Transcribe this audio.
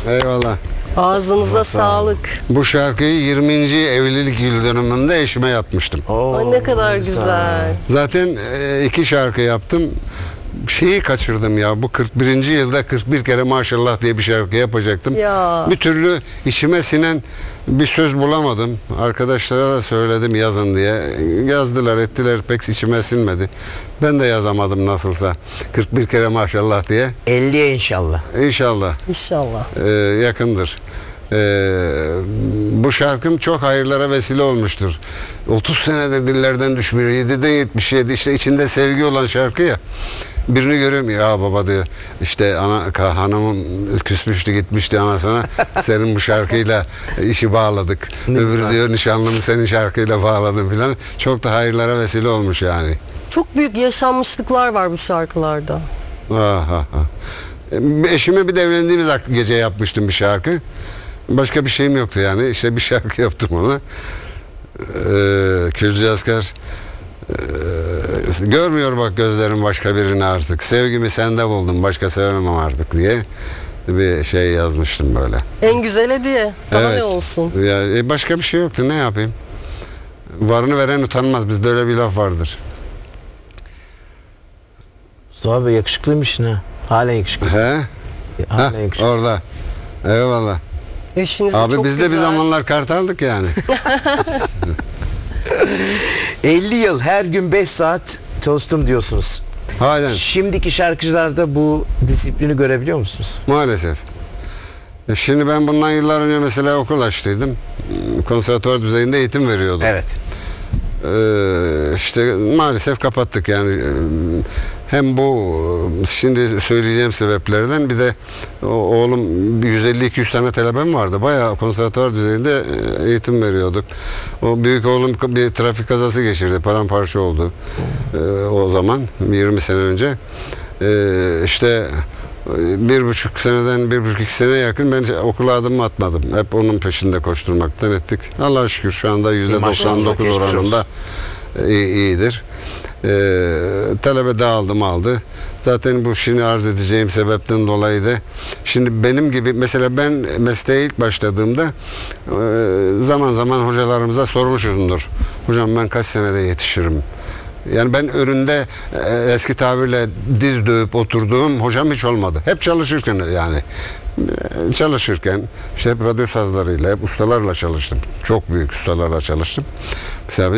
Eyvallah. Ağzınıza sağlık. Bu şarkıyı 20. evlilik yıl dönümünde eşime yapmıştım. Ay ne kadar güzel. Zaten 2 şarkı yaptım. Şeyi kaçırdım ya, bu 41. yılda 41 kere maşallah diye bir şarkı yapacaktım. Ya. Bir türlü içime sinen bir söz bulamadım. Arkadaşlara da söyledim yazın diye. Yazdılar ettiler, pek içime sinmedi. Ben de yazamadım nasılsa. 41 kere maşallah diye. 50'ye inşallah. İnşallah İnşallah. yakındır. Bu şarkım çok hayırlara vesile olmuştur. 30 senedir dillerden düşmüyor. 7'de 77 işte içinde sevgi olan şarkı ya. Birini görüyorum, ya baba diyor, işte hanımım küsmüştü gitmişti anasına, senin bu şarkıyla işi bağladık. Öbürü diyor, nişanlımı senin şarkıyla bağladım filan. Çok da hayırlara vesile olmuş yani. Çok büyük yaşanmışlıklar var bu şarkılarda. Eşime bir de evlendiğimiz gece yapmıştım bir şarkı. Başka bir şeyim yoktu yani. İşte bir şarkı yaptım ona. Külcü Asker görmüyor bak gözlerim başka birini artık. Sevgimi sende buldum, başka sevemem artık diye bir şey yazmıştım böyle. En güzel hediye. Daha Evet. ne olsun? Ya, başka bir şey yoktu, ne yapayım? Varını veren utanmaz. Bizde öyle bir laf vardır. Mustafa Bey yakışıklıymışsın ha. Halen yakışıklısın. He? Halen Heh, yakışıklısın. orada. Eyvallah. Eşiniz de Abi çok biz de güzel. bir zamanlar Kartal'dık yani. 50 yıl her gün 5 saat çalıştım diyorsunuz. Halen. Şimdiki şarkıcılarda bu disiplini görebiliyor musunuz? Maalesef. Şimdi ben bundan yıllar önce mesela okul açtıydım. Konservatuvar düzeyinde eğitim veriyordum. Evet. İşte maalesef kapattık yani. Hem bu şimdi söyleyeceğim sebeplerden, bir de oğlum 150-200 tane talebem vardı. Bayağı konservatuvar düzeyinde eğitim veriyorduk. O büyük oğlum bir trafik kazası geçirdi. Paramparça oldu. O zaman 20 sene önce. İşte 1,5 sene yakın ben okula adım atmadım. Hep onun peşinde koşturmaktan ettik. Allah'a şükür şu anda %99 oranında iyidir. Talebe aldı. Zaten bu şimdi arz edeceğim sebepten dolayı da şimdi benim gibi mesela ben mesleğe ilk başladığımda zaman zaman hocalarımıza sormuşumdur. Hocam ben kaç senede yetişirim? Yani ben önünde eski tabirle diz dövüp oturduğum hocam hiç olmadı. Hep çalışırken yani. Çalışırken işte hep radyo sazlarıyla, hep ustalarla çalıştım. Çok büyük ustalarla çalıştım. Mesela